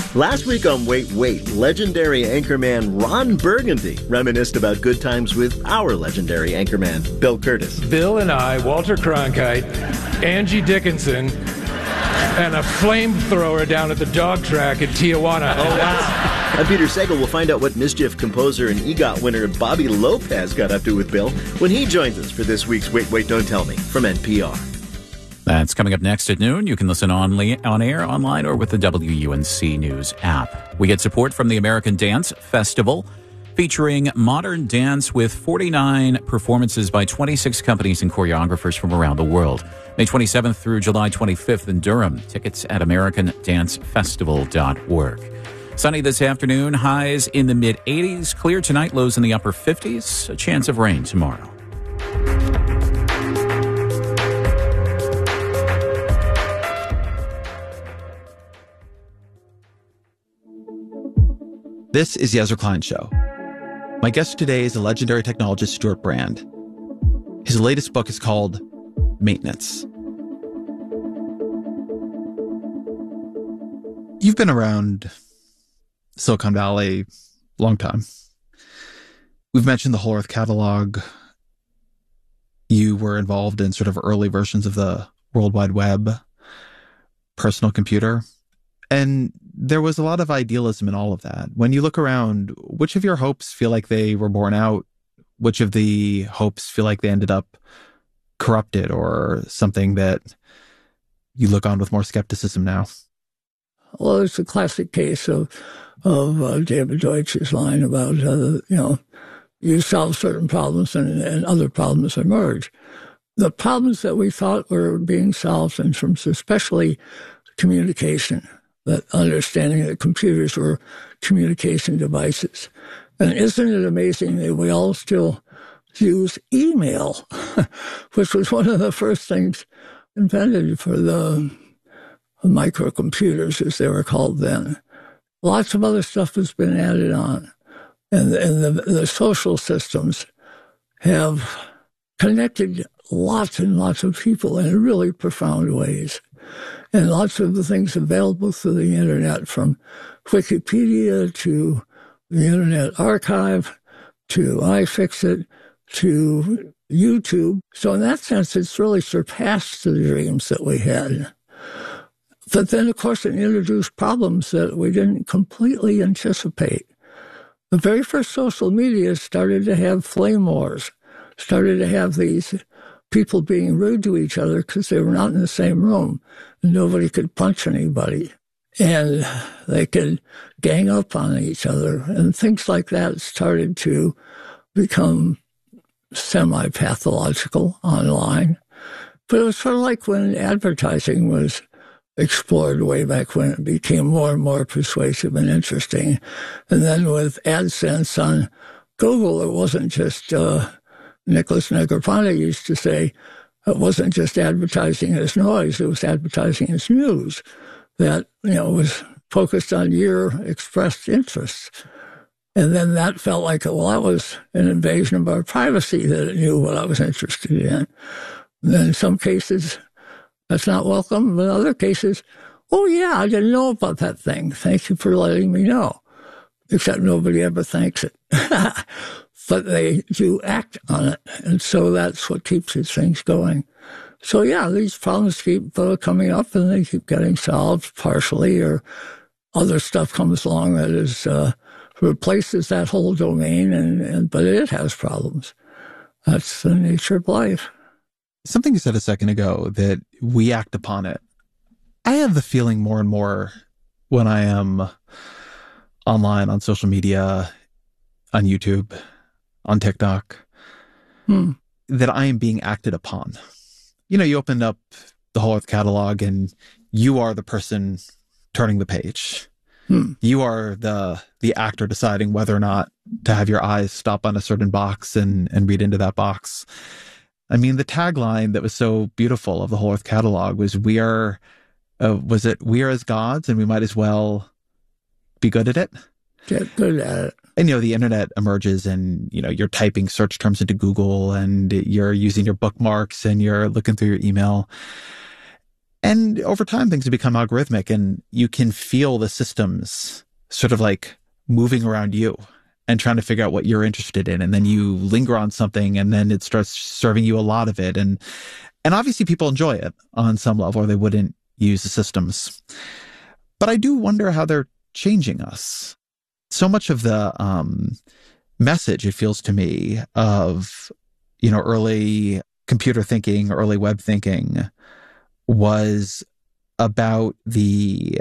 Last week on Wait, Wait, legendary anchorman Ron Burgundy reminisced about good times with our legendary anchorman, Bill Curtis. Bill and I, Walter Cronkite, Angie Dickinson, and a flamethrower down at the dog track at Tijuana. Oh, wow. I'm Peter Sagal. We'll find out what Mischief composer and EGOT winner Bobby Lopez got up to with Bill when he joins us for this week's Wait, Wait, Don't Tell Me from NPR. That's coming up next at noon. You can listen on air, online, or with the WUNC News app. We get support from the American Dance Festival, featuring modern dance with 49 performances by 26 companies and choreographers from around the world. May 27th through July 25th in Durham. Tickets at AmericanDanceFestival.org. Sunny this afternoon, highs in the mid-80s. Clear tonight, lows in the upper 50s. A chance of rain tomorrow. This is the Ezra Klein Show. My guest today is the legendary technologist Stewart Brand. His latest book is called Maintenance. You've been around Silicon Valley a long time. We've mentioned the Whole Earth Catalog. You were involved in sort of early versions of the World Wide Web, personal computer. And there was a lot of idealism in all of that. When you look around, which of your hopes feel like they were borne out? Which of the hopes feel like they ended up corrupted or something that you look on with more skepticism now? Well, it's a classic case of David Deutsch's line about, you solve certain problems and other problems emerge. The problems that we thought were being solved in terms of especially communication, that understanding that computers were communication devices. And isn't it amazing that we all still use email, which was one of the first things invented for the microcomputers, as they were called then. Lots of other stuff has been added on. And the social systems have connected lots and lots of people in really profound ways. And lots of the things available through the internet, from Wikipedia to the Internet Archive to iFixit to YouTube. So in that sense, it's really surpassed the dreams that we had. But then, of course, it introduced problems that we didn't completely anticipate. The very first social media started to have flame wars, started to have these people being rude to each other because they were not in the same room. And nobody could punch anybody. And they could gang up on each other. And things like that started to become semi-pathological online. But it was sort of like when advertising was explored way back when. It became more and more persuasive and interesting. And then with AdSense on Google, it wasn't just Nicholas Negroponte used to say, it wasn't just advertising as noise, it was advertising as news that, was focused on your expressed interests. And then that felt like, well, that was an invasion of our privacy, that it knew what I was interested in. And then in some cases, that's not welcome. But in other cases, oh, yeah, I didn't know about that thing. Thank you for letting me know. Except nobody ever thanks it. But they do act on it. And so that's what keeps these things going. So, yeah, these problems keep coming up and they keep getting solved partially, or other stuff comes along that is replaces that whole domain, but it has problems. That's the nature of life. Something you said a second ago, that we act upon it. I have the feeling more and more when I am online, on social media, on YouTube, on TikTok, that I am being acted upon. You open up the Whole Earth Catalog and you are the person turning the page. You are the actor deciding whether or not to have your eyes stop on a certain box and read into that box. I mean, the tagline that was so beautiful of the Whole Earth Catalog was, we are as gods and we might as well be good at it? Get good at it. And, the internet emerges and, you're typing search terms into Google and you're using your bookmarks and you're looking through your email. And over time, things have become algorithmic, and you can feel the systems sort of like moving around you and trying to figure out what you're interested in. And then you linger on something, and then it starts serving you a lot of it. And obviously people enjoy it on some level, or they wouldn't use the systems. But I do wonder how they're changing us. So much of the message, it feels to me, of, early computer thinking, early web thinking was about the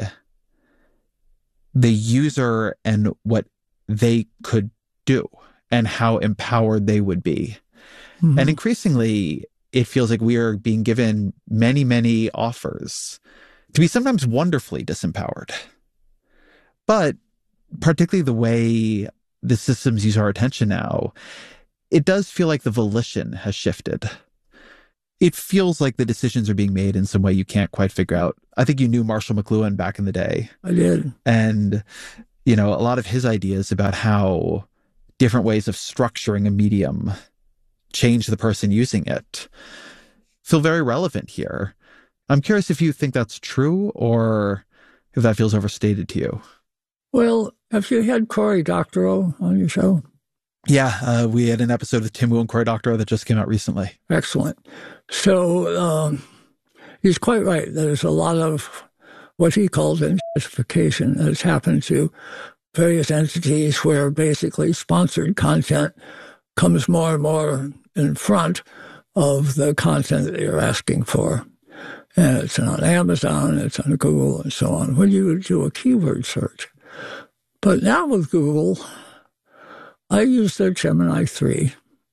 user and what they could do and how empowered they would be. Mm-hmm. And increasingly, it feels like we are being given many, many offers to be sometimes wonderfully disempowered. But particularly the way the systems use our attention now, it does feel like the volition has shifted. It feels like the decisions are being made in some way you can't quite figure out. I think you knew Marshall McLuhan back in the day. I did. And, a lot of his ideas about how different ways of structuring a medium change the person using it feel very relevant here. I'm curious if you think that's true or if that feels overstated to you. Well, have you had Cory Doctorow on your show? Yeah, we had an episode with Tim Wu and Cory Doctorow that just came out recently. Excellent. So he's quite right. There's a lot of what he calls justification that has happened to various entities where basically sponsored content comes more and more in front of the content that you're asking for. And it's on Amazon, it's on Google, and so on, when you do a keyword search. But now with Google, I use their Gemini 3,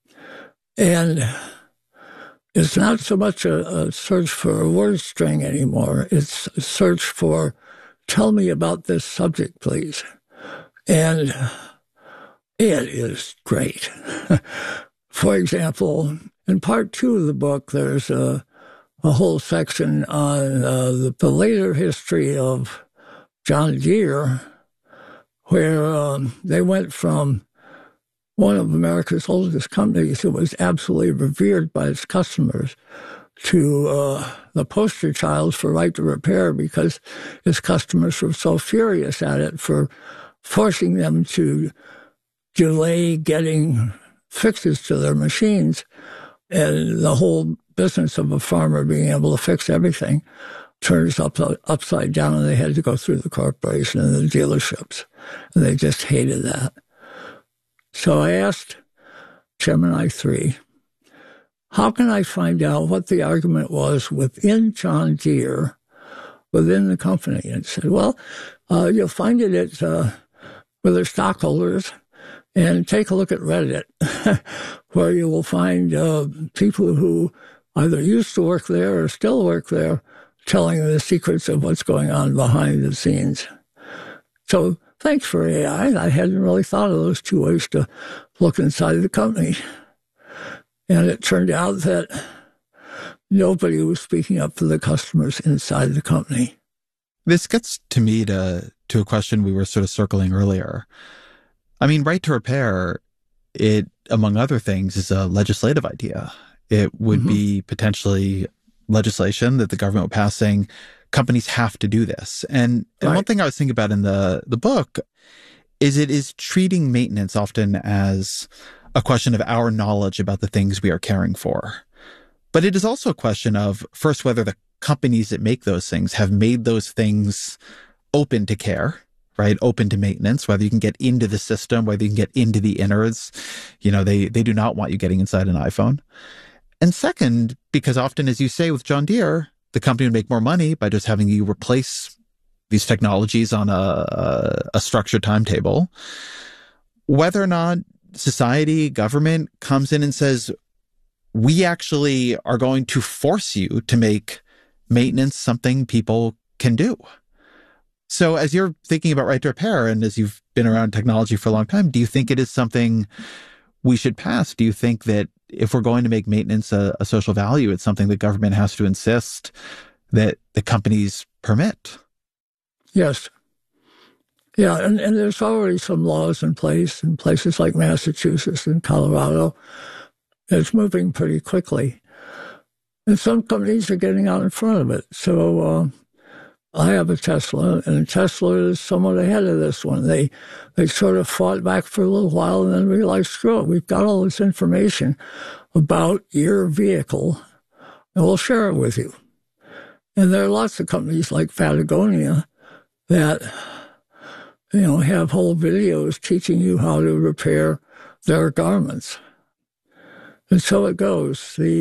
and it's not so much a search for a word string anymore. It's a search for, tell me about this subject, please. And it is great. For example, in part 2 of the book, there's a whole section on the later history of John Deere, where they went from one of America's oldest companies that was absolutely revered by its customers to the poster child for right to repair, because its customers were so furious at it for forcing them to delay getting fixes to their machines. And the whole business of a farmer being able to fix everything turns upside down, and they had to go through the corporation and the dealerships. And they just hated that. So I asked Gemini 3, how can I find out what the argument was within John Deere, within the company? And it said, well, you'll find it at with their stockholders, and take a look at Reddit, where you will find people who either used to work there or still work there telling the secrets of what's going on behind the scenes. So thanks for AI. I hadn't really thought of those two ways to look inside the company. And it turned out that nobody was speaking up for the customers inside the company. This gets to me to a question we were sort of circling earlier. I mean, right to repair, it, among other things, is a legislative idea. It would be potentially legislation that the government would pass saying companies have to do this. And one thing I was thinking about in the book is it is treating maintenance often as a question of our knowledge about the things we are caring for. But it is also a question of, first, whether the companies that make those things have made those things open to care, right? Open to maintenance, whether you can get into the system, whether you can get into the innards. They do not want you getting inside an iPhone. And second, because often, as you say with John Deere, the company would make more money by just having you replace these technologies on a structured timetable. Whether or not society, government comes in and says, we actually are going to force you to make maintenance something people can do. So as you're thinking about right to repair, and as you've been around technology for a long time, do you think it is something we should pass? Do you think that if we're going to make maintenance a social value, it's something the government has to insist that the companies permit? Yes. Yeah, and there's already some laws in place in places like Massachusetts and Colorado. It's moving pretty quickly. And some companies are getting out in front of it. So I have a Tesla, and Tesla is somewhat ahead of this one. They sort of fought back for a little while and then realized, screw it, we've got all this information about your vehicle, and we'll share it with you. And there are lots of companies like Patagonia that, have whole videos teaching you how to repair their garments. And so it goes.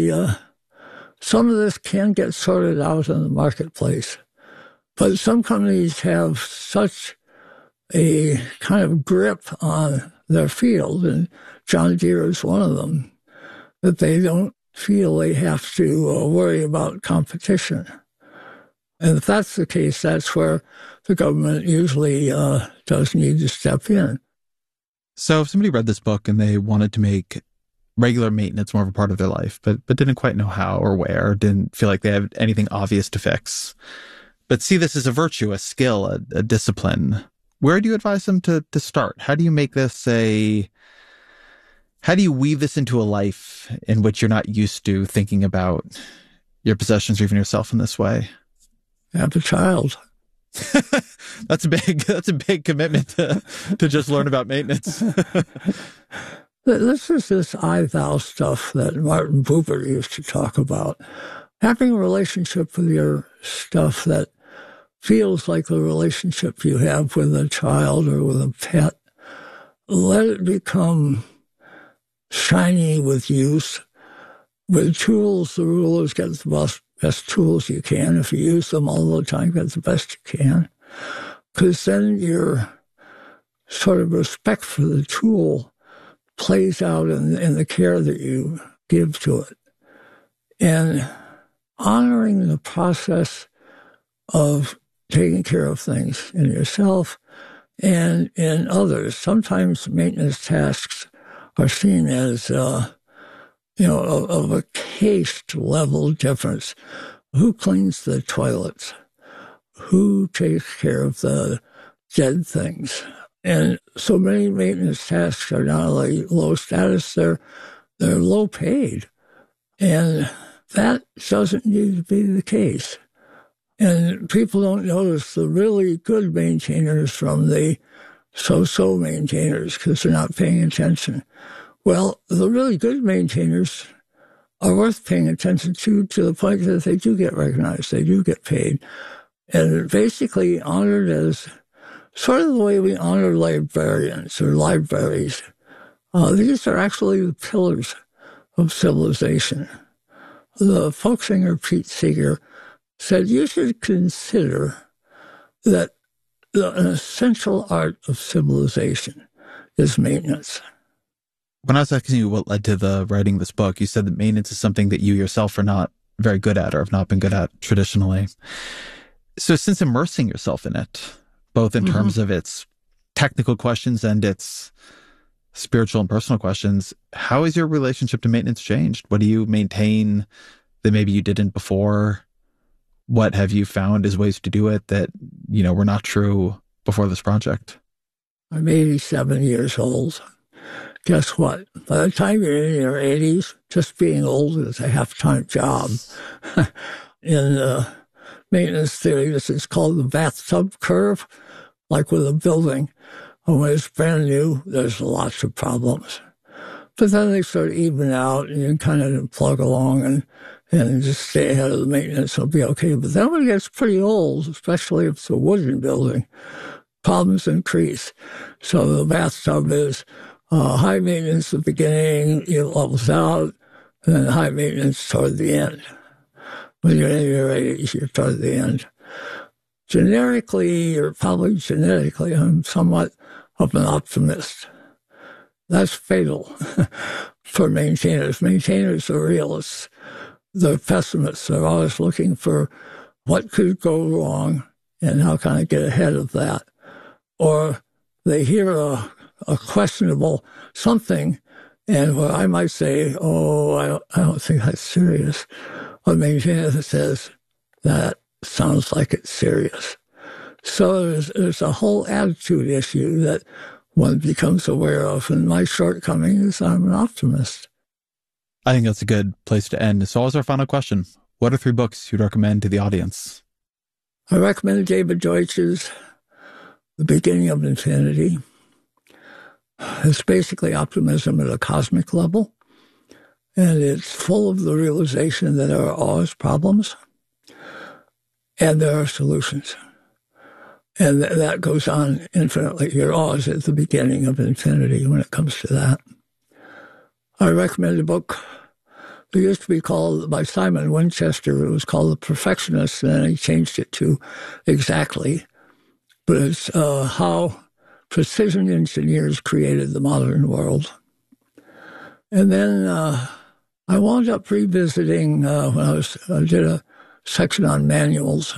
Some of this can get sorted out in the marketplace, but some companies have such a kind of grip on their field, and John Deere is one of them, that they don't feel they have to worry about competition. And if that's the case, that's where the government usually does need to step in. So if somebody read this book and they wanted to make regular maintenance more of a part of their life, but didn't quite know how or where, didn't feel like they had anything obvious to fix, but see this as a virtue, a skill, a discipline, where do you advise them to start? How do you make this how do you weave this into a life in which you're not used to thinking about your possessions or even yourself in this way? Have a child. That's a big commitment to just learn about maintenance. This is this I-thou stuff that Martin Buber used to talk about. Having a relationship with your stuff that feels like the relationship you have with a child or with a pet. Let it become shiny with use. With tools, the rule is get the best tools you can. If you use them all the time, get the best you can. Because then your sort of respect for the tool plays out in the care that you give to it. And honoring the process of taking care of things in yourself and in others. Sometimes maintenance tasks are seen as, of a caste level difference. Who cleans the toilets? Who takes care of the dead things? And so many maintenance tasks are not only low status, they're low paid. And that doesn't need to be the case. And people don't notice the really good maintainers from the so-so maintainers because they're not paying attention. Well, the really good maintainers are worth paying attention to the point that they do get recognized, they do get paid. And they're basically honored as sort of the way we honor librarians or libraries. These are actually the pillars of civilization. The folk singer Pete Seeger said, you should consider that an essential art of civilization is maintenance. When I was asking you what led to the writing of this book, you said that maintenance is something that you yourself are not very good at or have not been good at traditionally. So since immersing yourself in it, both in terms of its technical questions and its spiritual and personal questions, how has your relationship to maintenance changed? What do you maintain that maybe you didn't before? What have you found as ways to do it that, were not true before this project? I'm 87 years old. Guess what? By the time you're in your 80s, just being old is a half-time job. In maintenance theory, this is called the bathtub curve, like with a building. When it's brand new, there's lots of problems. But then they sort of even out and you kind of plug along and just stay ahead of the maintenance. It'll be okay. But then when it gets pretty old, especially if it's a wooden building, problems increase. So the bathtub is high maintenance at the beginning, it levels out, and then high maintenance toward the end. When you're in your 80s, you're toward the end. Generically, or probably genetically, I'm somewhat of an optimist. That's fatal for maintainers. Maintainers are realists. They're pessimists. They're always looking for what could go wrong and how can I get ahead of that. Or they hear a questionable something, and where I might say, I don't think that's serious. A maintainer says, that sounds like it's serious. So there's a whole attitude issue that one becomes aware of, and my shortcoming is I'm an optimist. I think that's a good place to end. So as our final question, what are 3 books you'd recommend to the audience? I recommend David Deutsch's The Beginning of Infinity. It's basically optimism at a cosmic level, and it's full of the realization that there are always problems and there are solutions. And that goes on infinitely. You're always at the beginning of infinity when it comes to that. I recommend a book that used to be called, by Simon Winchester, it was called The Perfectionist, and then he changed it to Exactly. But it's how precision engineers created the modern world. And then I wound up revisiting when I did a section on manuals,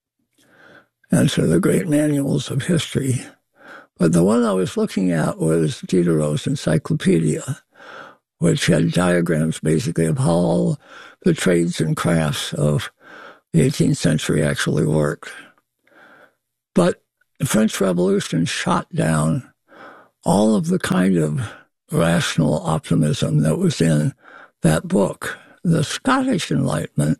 and so the great manuals of history. But the one I was looking at was Diderot's Encyclopedia, which had diagrams basically of how all the trades and crafts of the 18th century actually worked. But the French Revolution shot down all of the kind of rational optimism that was in that book. The Scottish Enlightenment,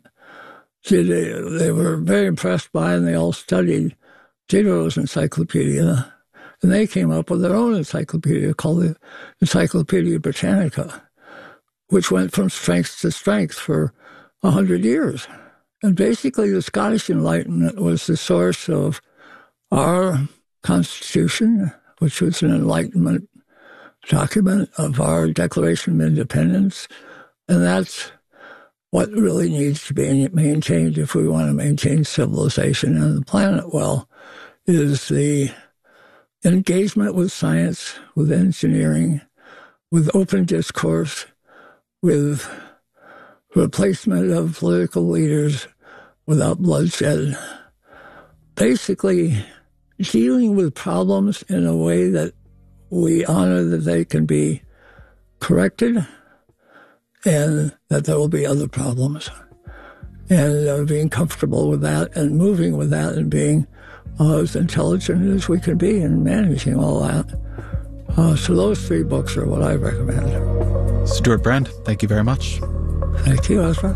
they were very impressed by, and they all studied Diderot's Encyclopedia, and they came up with their own encyclopedia called the Encyclopedia Britannica, which went from strength to strength for 100 years. And basically the Scottish Enlightenment was the source of our Constitution, which was an Enlightenment document, of our Declaration of Independence, and that's what really needs to be maintained if we want to maintain civilization and the planet well, is the engagement with science, with engineering, with open discourse, with replacement of political leaders without bloodshed. Basically, dealing with problems in a way that we honor that they can be corrected and that there will be other problems. And being comfortable with that and moving with that and being as intelligent as we can be and managing all that. So those 3 books are what I recommend. Stuart Brand, thank you very much. Thank you, Ezra.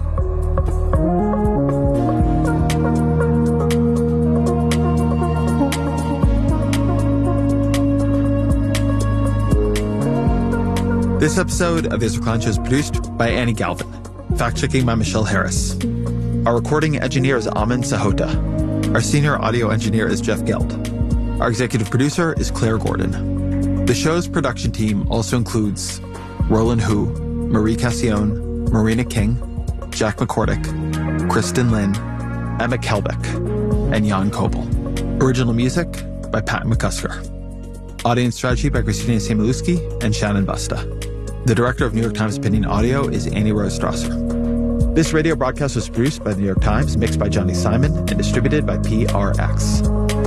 This episode of Ezra Crunch is produced by Annie Galvin. Fact-checking by Michelle Harris. Our recording engineer is Amin Sahota. Our senior audio engineer is Jeff Geld. Our executive producer is Claire Gordon. The show's production team also includes Roland Hu, Marie Cassione, Marina King, Jack McCordick, Kristen Lynn, Emma Kelbeck, and Jan Kobel. Original music by Pat McCusker. Audience strategy by Christina Samiluski and Shannon Busta. The director of New York Times Opinion Audio is Annie Rose Strasser. This radio broadcast was produced by the New York Times, mixed by Johnny Simon, and distributed by PRX.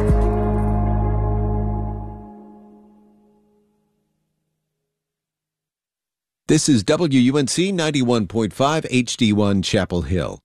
This is WUNC 91.5 HD1 Chapel Hill.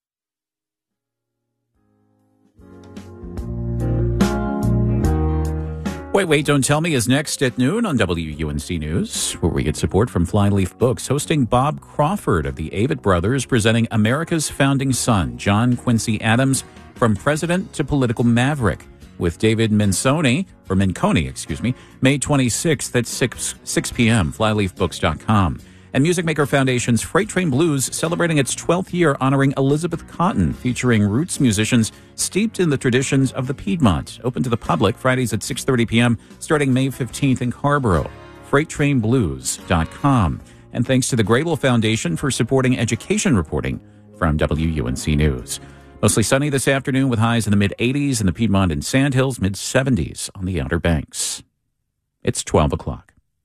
Wait, Don't Tell Me is next at noon on WUNC News, where we get support from Flyleaf Books, hosting Bob Crawford of the Avett Brothers, presenting America's Founding Son, John Quincy Adams, From President to Political Maverick, with David Mincone, May 26th at 6 p.m., flyleafbooks.com. And Music Maker Foundation's Freight Train Blues, celebrating its 12th year, honoring Elizabeth Cotten, featuring roots musicians steeped in the traditions of the Piedmont. Open to the public Fridays at 6:30 p.m., starting May 15th in Carrboro. FreightTrainBlues.com. And thanks to the Grable Foundation for supporting education reporting from WUNC News. Mostly sunny this afternoon with highs in the mid-80s in the Piedmont and Sandhills, mid-70s on the Outer Banks. It's 12 o'clock.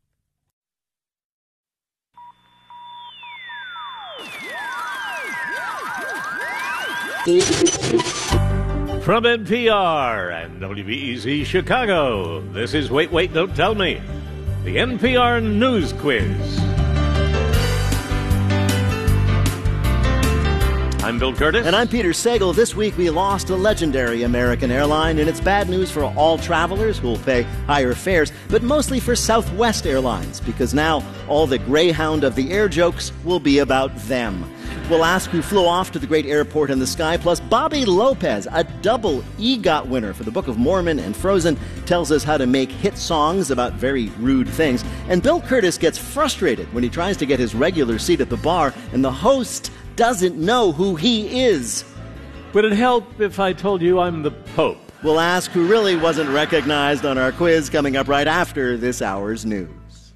From NPR and WBEZ Chicago, this is Wait, Don't Tell Me, the NPR News Quiz. I'm Bill Curtis. And I'm Peter Sagal. This week we lost a legendary American airline, and it's bad news for all travelers who will pay higher fares, but mostly for Southwest Airlines, because now all the Greyhound of the air jokes will be about them. We'll ask who flew off to the great airport in the sky, plus Bobby Lopez, a double EGOT winner for the Book of Mormon and Frozen, tells us how to make hit songs about very rude things. And Bill Curtis gets frustrated when he tries to get his regular seat at the bar and the host doesn't know who he is. Would it help if I told you I'm the Pope? We'll ask who really wasn't recognized on our quiz coming up right after this hour's news.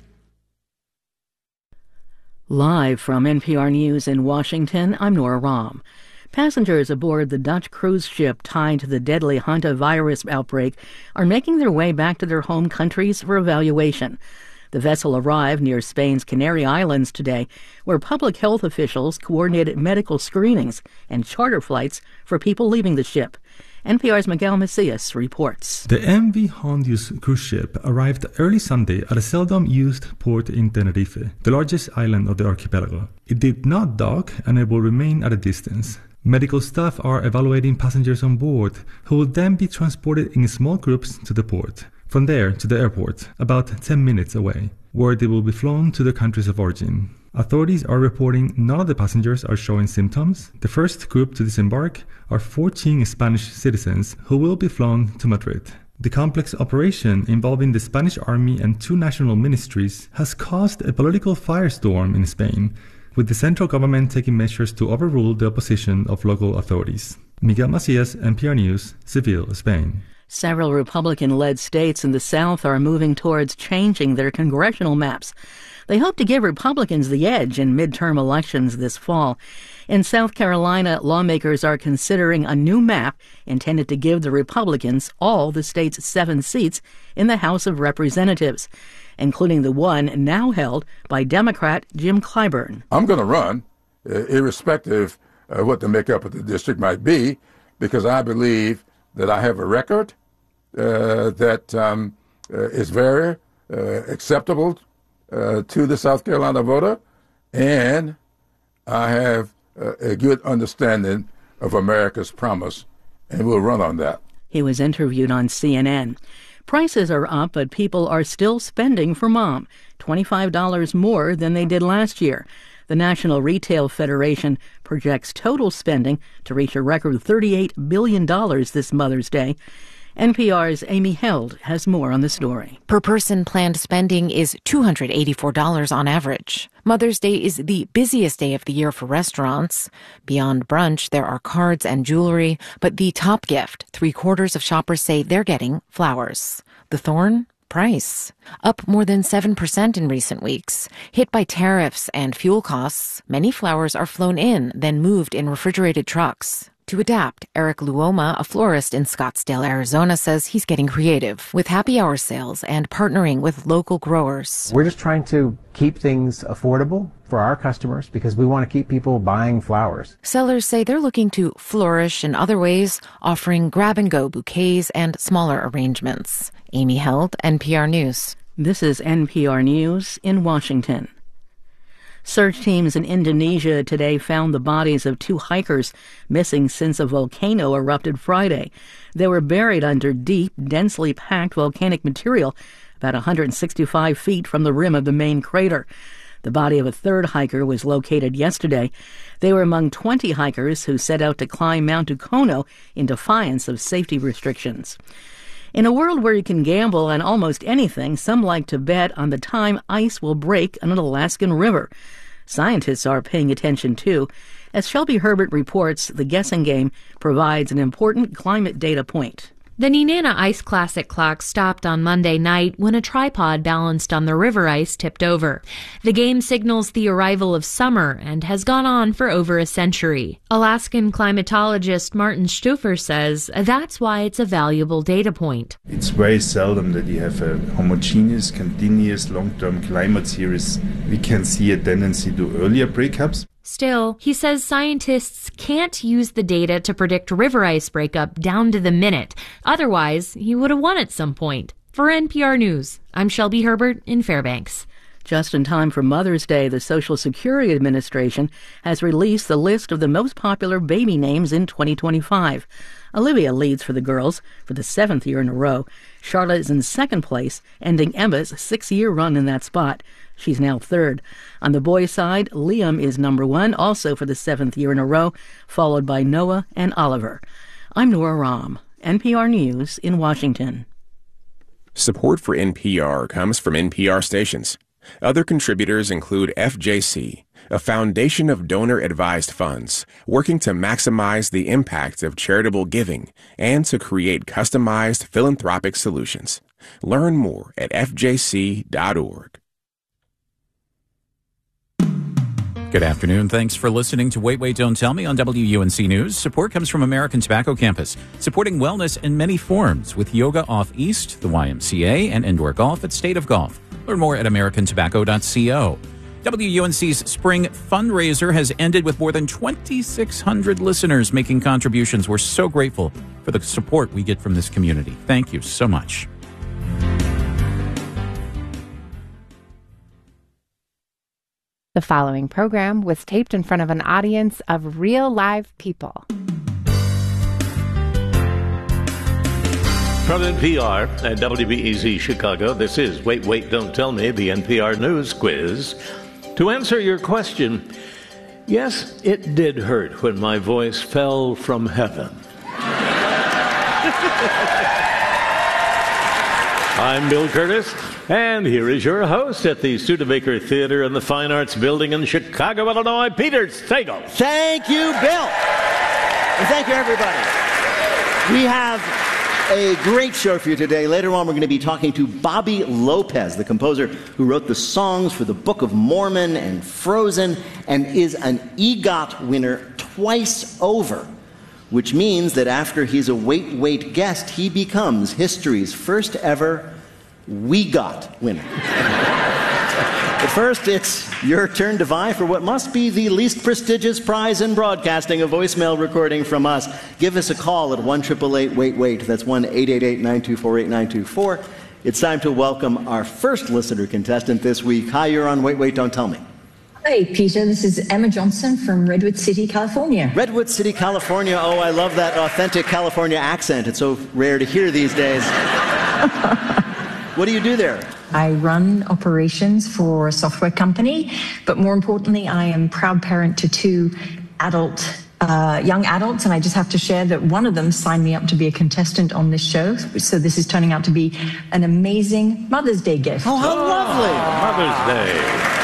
Live from NPR News in Washington, I'm Nora Rahm. Passengers aboard the Dutch cruise ship tied to the deadly hantavirus outbreak are making their way back to their home countries for evaluation. The vessel arrived near Spain's Canary Islands today, where public health officials coordinated medical screenings and charter flights for people leaving the ship. NPR's Miguel Macias reports. The MV Hondius cruise ship arrived early Sunday at a seldom-used port in Tenerife, the largest island of the archipelago. It did not dock, and it will remain at a distance. Medical staff are evaluating passengers on board, who will then be transported in small groups to the port. From there to the airport, about 10 minutes away, where they will be flown to their countries of origin. Authorities are reporting none of the passengers are showing symptoms. The first group to disembark are 14 Spanish citizens who will be flown to Madrid. The complex operation involving the Spanish army and 2 national ministries has caused a political firestorm in Spain, with the central government taking measures to overrule the opposition of local authorities. Miguel Macias, NPR News, Seville, Spain. Several Republican-led states in the South are moving towards changing their congressional maps. They hope to give Republicans the edge in midterm elections this fall. In South Carolina, lawmakers are considering a new map intended to give the Republicans all the state's 7 seats in the House of Representatives, including the one now held by Democrat Jim Clyburn. I'm going to run, irrespective of what the makeup of the district might be, because I believe that I have a record that is very acceptable to the South Carolina voter, and I have a good understanding of America's promise, and we'll run on that. He was interviewed on CNN. Prices are up, but people are still spending for Mom, $25 more than they did last year. The National Retail Federation projects total spending to reach a record $38 billion this Mother's Day. NPR's Amy Held has more on the story. Per person planned spending is $284 on average. Mother's Day is the busiest day of the year for restaurants. Beyond brunch, there are cards and jewelry, but the top gift, 3/4 of shoppers say they're getting flowers. The thorn? Price. Up more than 7% in recent weeks. Hit by tariffs and fuel costs, many flowers are flown in, then moved in refrigerated trucks. To adapt, Eric Luoma, a florist in Scottsdale, Arizona, says he's getting creative with happy hour sales and partnering with local growers. We're just trying to keep things affordable for our customers because we want to keep people buying flowers. Sellers say they're looking to flourish in other ways, offering grab-and-go bouquets and smaller arrangements. Amy Held, NPR News. This is NPR News in Washington. Search teams in Indonesia today found the bodies of 2 hikers missing since a volcano erupted Friday. They were buried under deep, densely packed volcanic material about 165 feet from the rim of the main crater. The body of a 3rd hiker was located yesterday. They were among 20 hikers who set out to climb Mount Dukono in defiance of safety restrictions. In a world where you can gamble on almost anything, some like to bet on the time ice will break on an Alaskan river. Scientists are paying attention, too. As Shelby Herbert reports, the guessing game provides an important climate data point. The Nenana Ice Classic clock stopped on Monday night when a tripod balanced on the river ice tipped over. The game signals the arrival of summer and has gone on for over a century. Alaskan climatologist Martin Stufer says that's why it's a valuable data point. It's very seldom that you have a homogeneous, continuous, long-term climate series. We can see a tendency to earlier breakups. Still, he says scientists can't use the data to predict river ice breakup down to the minute. Otherwise, he would have won at some point. For NPR News, I'm Shelby Herbert in Fairbanks. Just in time for Mother's Day, the Social Security Administration has released the list of the most popular baby names in 2025. Olivia leads for the girls for the 7th year in a row. Charlotte is in second place, ending Emma's 6-year run in that spot. She's now third. On the boys' side, Liam is number 1, also for the 7th year in a row, followed by Noah and Oliver. I'm Nora Rahm, NPR News in Washington. Support for NPR comes from NPR stations. Other contributors include FJC, a foundation of donor-advised funds working to maximize the impact of charitable giving and to create customized philanthropic solutions. Learn more at fjc.org. Good afternoon. Thanks for listening to Wait, Wait, Don't Tell Me on WUNC News. Support comes from American Tobacco Campus, supporting wellness in many forms with Yoga Off East, the YMCA, and indoor golf at State of Golf. Learn more at americantobacco.co. WUNC's spring fundraiser has ended with more than 2,600 listeners making contributions. We're so grateful for the support we get from this community. Thank you so much. The following program was taped in front of an audience of real live people. From NPR and WBEZ Chicago, this is Wait, Wait, Don't Tell Me, the NPR News Quiz. To answer your question, yes, it did hurt when my voice fell from heaven. I'm Bill Curtis, and here is your host at the Studebaker Theater in the Fine Arts Building in Chicago, Illinois, Peter Sagal. Thank you, Bill. And thank you, everybody. We have a great show for you today. Later on, we're going to be talking to Bobby Lopez, the composer who wrote the songs for the Book of Mormon and Frozen, and is an EGOT winner twice over, which means that after he's a Wait, Wait guest, he becomes history's first ever WeGot winner. But first, it's your turn to vie for what must be the least prestigious prize in broadcasting, a voicemail recording from us. Give us a call at 1-888-WAIT-WAIT. That's 1-888-924-8924. It's time to welcome our first listener contestant this week. Hi, you're on Wait, Wait, Don't Tell Me. Hey, Peter, this is Emma Johnson from Redwood City, California. Redwood City, California. Oh, I love that authentic California accent. It's so rare to hear these days. What do you do there? I run operations for a software company, but more importantly, I am proud parent to 2 young adults, and I just have to share that one of them signed me up to be a contestant on this show, so this is turning out to be an amazing Mother's Day gift. Oh, how lovely! Mother's Day.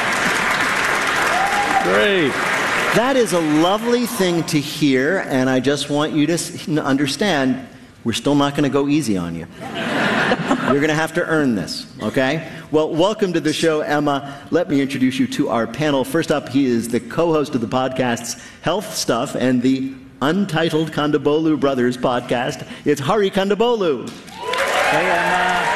Great. That is a lovely thing to hear, and I just want you to understand, we're still not going to go easy on you. You're going to have to earn this, okay? Well, welcome to the show, Emma. Let me introduce you to our panel. First up, he is the co-host of the podcasts Health Stuff and the Untitled Kondabolu Brothers podcast. It's Hari Kondabolu. Hey, Emma.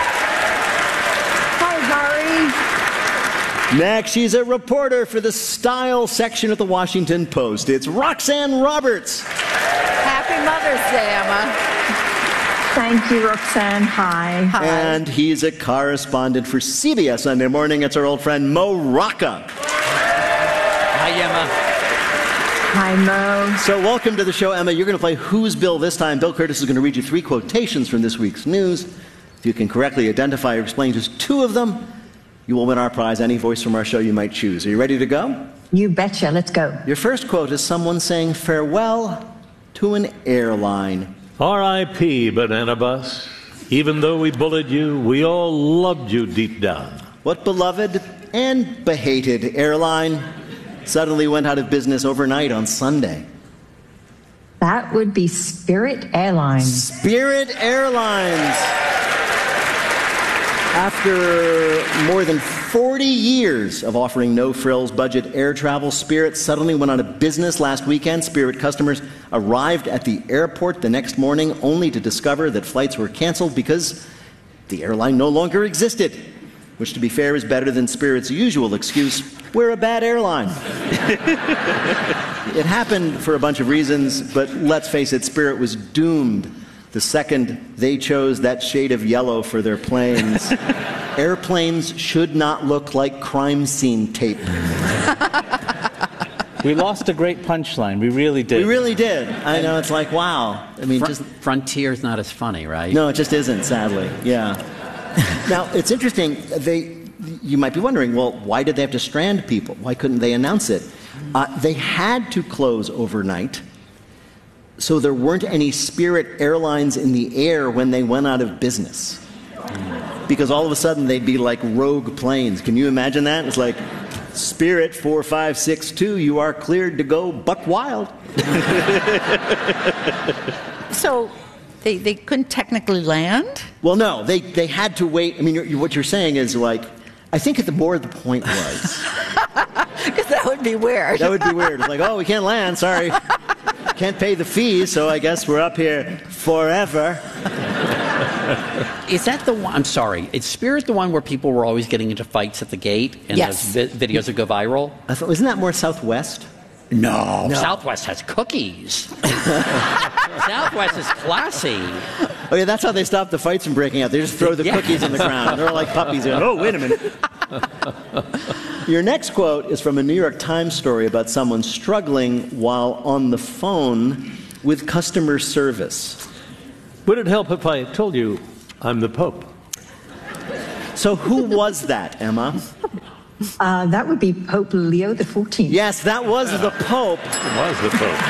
Hi, Hari. Next, she's a reporter for the style section of the Washington Post. It's Roxanne Roberts. Happy Mother's Day, Emma. Thank you, Roxanne. Hi. And he's a correspondent for CBS Sunday Morning. It's our old friend Mo Rocca. Hi, Emma. Hi, Mo. So welcome to the show, Emma. You're going to play Who's Bill this time. Bill Curtis is going to read you 3 quotations from this week's news. If you can correctly identify or explain just 2 of them, you will win our prize, any voice from our show you might choose. Are you ready to go? You betcha. Let's go. Your first quote is someone saying farewell to an airline. R.I.P. Banana Bus. Even though we bullied you, we all loved you deep down. What beloved and behated airline suddenly went out of business overnight on Sunday? That would be Spirit Airlines. Spirit Airlines. After more than 40 years of offering no-frills budget air travel, Spirit suddenly went out of business last weekend. Spirit customers arrived at the airport the next morning only to discover that flights were canceled because the airline no longer existed, which, to be fair, is better than Spirit's usual excuse, we're a bad airline. It happened for a bunch of reasons, but let's face it, Spirit was doomed the second they chose that shade of yellow for their planes. Airplanes should not look like crime scene tape. We lost a great punchline. We really did. We really did. I know, it's like, wow. I mean, just Frontier's not as funny, right? No, it just isn't, sadly. Yeah. Now, it's interesting. You might be wondering, well, why did they have to strand people? Why couldn't they announce it? They had to close overnight, so there weren't any Spirit airlines in the air when they went out of business. Because all of a sudden they'd be like rogue planes. Can you imagine that? It's like, Spirit 4562, you are cleared to go buck wild. So they couldn't technically land? Well, no, they had to wait. I mean, what you're saying is like, I think the point was. Because that would be weird. That would be weird. It's like, oh, we can't land, sorry. Can't pay the fees, so I guess we're up here forever. Is that the one? I'm sorry. Is Spirit the one where people were always getting into fights at the gate and yes. those videos would go viral? Isn't that more Southwest? No. Southwest has cookies. Southwest is classy. Oh, yeah, that's how they stop the fights from breaking out. They just throw the cookies on the ground. They're like puppies. They're like, oh, wait a minute. Your next quote is from a New York Times story about someone struggling while on the phone with customer service. Would it help if I told you I'm the Pope? So who was that, Emma? That would be Pope Leo XIV. Yes, that was the Pope. It was the Pope.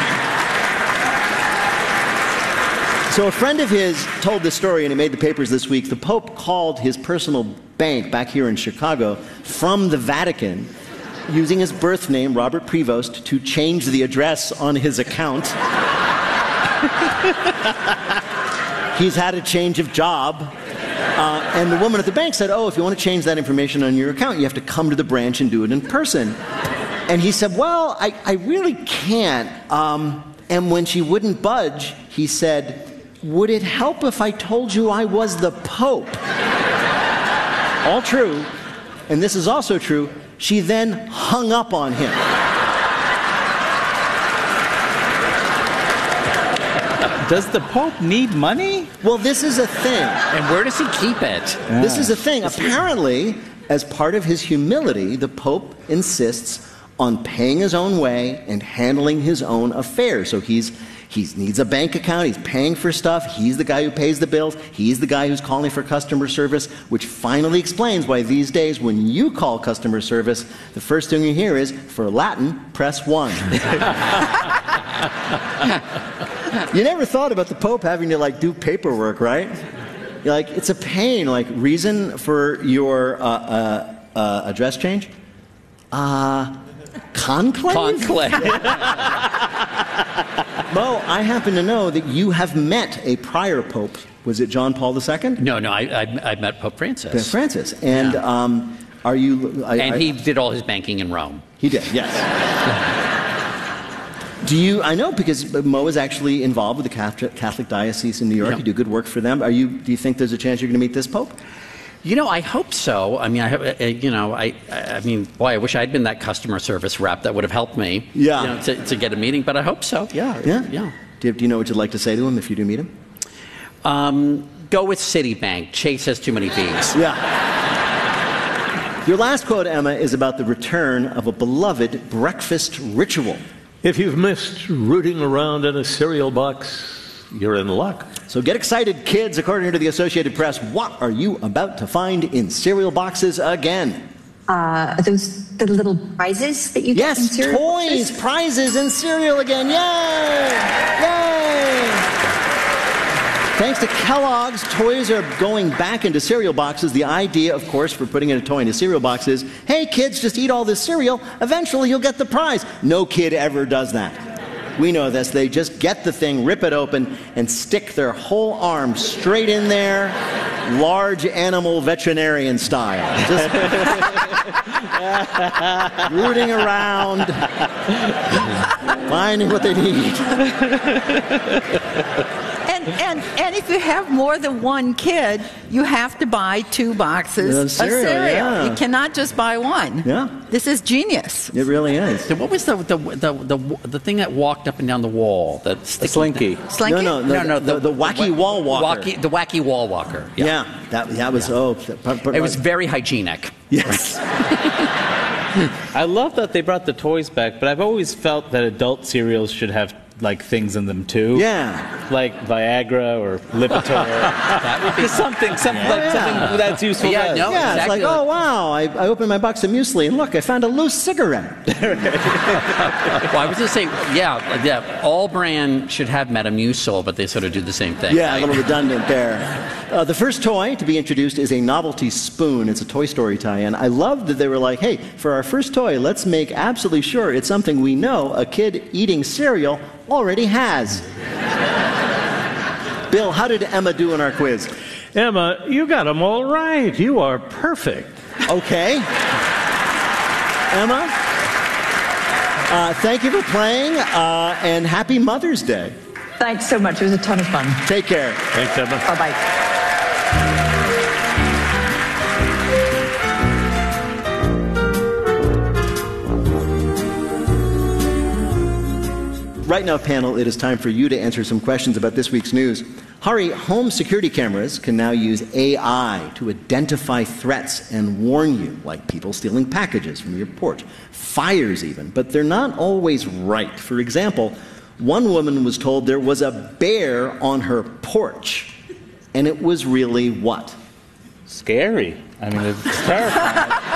So a friend of his told this story, and it made the papers this week. The Pope called his personal bank back here in Chicago from the Vatican using his birth name, Robert Prevost, to change the address on his account. He's had a change of job. And the woman at the bank said, oh, if you want to change that information on your account, you have to come to the branch and do it in person. And he said, well, I really can't. And when she wouldn't budge, he said, would it help if I told you I was the Pope? All true. And this is also true. She then hung up on him. Does the Pope need money? Well, this is a thing. And where does he keep it? This is a thing. Apparently, as part of his humility, the Pope insists on paying his own way and handling his own affairs. So he needs a bank account, he's paying for stuff, he's the guy who pays the bills, he's the guy who's calling for customer service, which finally explains why these days when you call customer service, the first thing you hear is, for Latin, press 1. You never thought about the Pope having to do paperwork, right? You're like, it's a pain. Reason for your address change? Conclave? Conclave. Mo, I happen to know that you have met a prior Pope. Was it John Paul II? No, I met Pope Francis. Pope Francis. And are you... he did all his banking in Rome. He did, yes. I know because Mo is actually involved with the Catholic Diocese in New York. Yep. You do good work for them. Do you think there's a chance you're going to meet this Pope? I hope so. I mean, boy, I wish I'd been that customer service rep. That would have helped me. Yeah. To get a meeting, but I hope so. Yeah. Do you know what you'd like to say to him if you do meet him? Go with Citibank. Chase has too many V's. Yeah. Your last quote, Emma, is about the return of a beloved breakfast ritual. If you've missed rooting around in a cereal box, you're in luck. So get excited, kids. According to the Associated Press, what are you about to find in cereal boxes again? Those the little prizes that you get in cereal toys, boxes? Prizes in cereal again. Yay! Yay! Thanks to Kellogg's, toys are going back into cereal boxes. The idea, of course, for putting in a toy into cereal box is, hey, kids, just eat all this cereal. Eventually, you'll get the prize. No kid ever does that. We know this. They just get the thing, rip it open, and stick their whole arm straight in there, large animal veterinarian style. Just rooting around, finding what they need. And if you have more than one kid, you have to buy 2 boxes of cereal. Yeah. You cannot just buy one. Yeah. This is genius. It really is. So what was the thing that walked up and down the wall? The Slinky. Slinky? No, the wacky wall walker. The wacky wall walker. Yeah, that was, it was very hygienic. Yes. I love that they brought the toys back, but I've always felt that adult cereals should have like things in them too. Yeah. Like Viagra or Lipitor. That would be something that's useful. Yeah, no, Yeah, exactly. it's like, oh, wow, I opened my box of muesli, and look, I found a loose cigarette. Well, I was going to say, yeah, all brand should have Metamucil, but they sort of do the same thing. Yeah, right? a little redundant there. The first toy to be introduced is a novelty spoon. It's a Toy Story tie-in. I love that they were like, hey, for our first toy, let's make absolutely sure it's something we know a kid eating cereal already has. Bill, how did Emma do in our quiz? Emma, you got them all right. You are perfect. Okay. Emma, thank you for playing, and happy Mother's Day. Thanks so much. It was a ton of fun. Take care. Thanks, Emma. Bye-bye. Right now, panel, it is time for you to answer some questions about this week's news. Hurry, home security cameras can now use AI to identify threats and warn you, like people stealing packages from your porch, fires even, but they're not always right. For example, one woman was told there was a bear on her porch, and it was really what? Scary. I mean, it's terrifying.